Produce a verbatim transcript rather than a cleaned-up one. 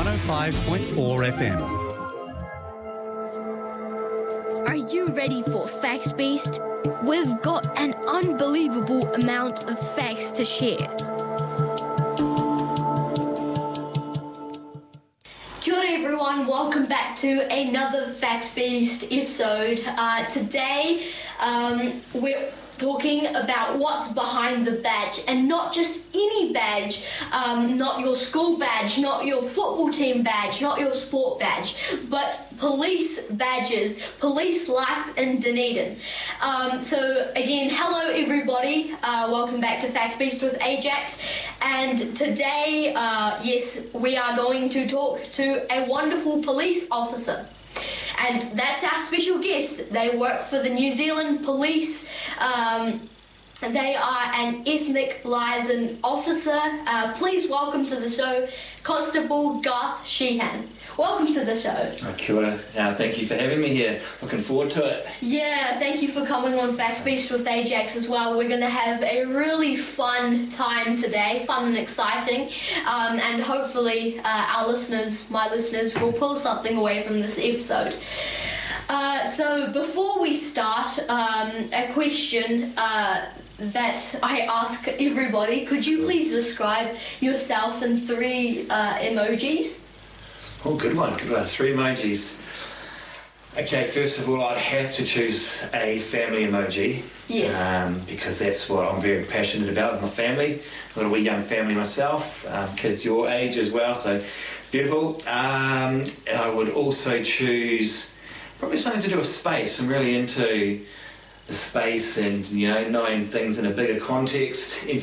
one oh five point four F M. Are you ready for Facts Beast? We've got an unbelievable amount of facts to share. Kia ora everyone, welcome back to another Fact Beast episode. Uh, today um, we're talking about what's behind the badge, and not just any badge, um, not your school badge, not your football team badge, not your sport badge, but police badges, police life in Dunedin. Um, so again, hello everybody, uh, welcome back to Fact Beast with Ajax, and today, uh, yes, we are going to talk to a wonderful police officer. And that's our special guest. They work for the New Zealand Police. Um, they are an ethnic liaison officer. Uh, please welcome to the show, Constable Garth Sheehan. Welcome to the show. Oh, kia ora. Uh, thank you for having me here. Looking forward to it. Yeah, thank you for coming on Fact Beast with Ajax as well. We're going to have a really fun time today, fun and exciting, um, and hopefully uh, our listeners, my listeners, will pull something away from this episode. Uh, so before we start, um, a question uh, that I ask everybody. Could you please describe yourself in three uh, emojis? Oh, good one, good one. Three emojis. Okay, first of all, I'd have to choose a family emoji. Yes. Um, because that's what I'm very passionate about, my family. I've got a wee young family myself, um, kids your age as well, so beautiful. Um, I would also choose probably something to do with space. I'm really into the space and, you know, knowing things in a bigger context.